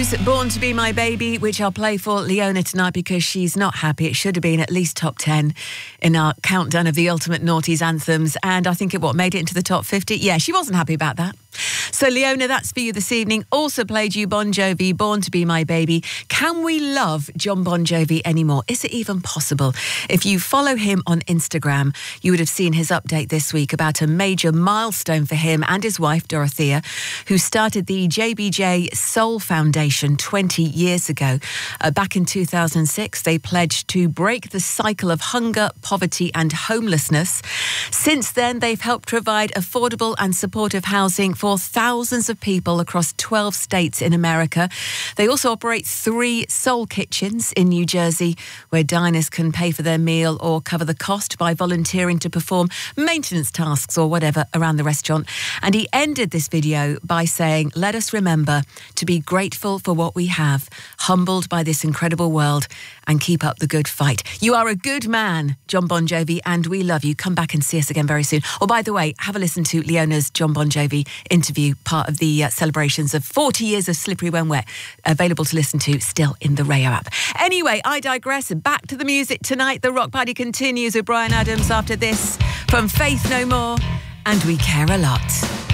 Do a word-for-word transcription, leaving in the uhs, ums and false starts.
Muse, Born to Be My Baby, which I'll play for Leona tonight because she's not happy. It should have been at least top ten in our countdown of the Ultimate Naughties anthems. And I think it, what, made it into the top fifty? Yeah, she wasn't happy about that. So, Leona, that's for you this evening. Also played you Bon Jovi, Born to Be My Baby. Can we love John Bon Jovi anymore? Is it even possible? If you follow him on Instagram, you would have seen his update this week about a major milestone for him and his wife, Dorothea, who started the J B J Soul Foundation twenty years ago. Uh, back in two thousand six, they pledged to break the cycle of hunger, poverty and homelessness. Since then, they've helped provide affordable and supportive housing for for thousands of people across twelve states in America. They also operate three soul kitchens in New Jersey, where diners can pay for their meal or cover the cost by volunteering to perform maintenance tasks or whatever around the restaurant. And he ended this video by saying, "Let us remember to be grateful for what we have, humbled by this incredible world, and keep up the good fight." You are a good man, John Bon Jovi, and we love you. Come back and see us again very soon. Oh, by the way, have a listen to Leona's John Bon Jovi interview, part of the uh, celebrations of forty years of Slippery When Wet, available to listen to still in the Rayo app. Anyway, I digress. Back to the music tonight. The Rock Party continues with Bryan Adams after this from Faith No More and We Care a Lot.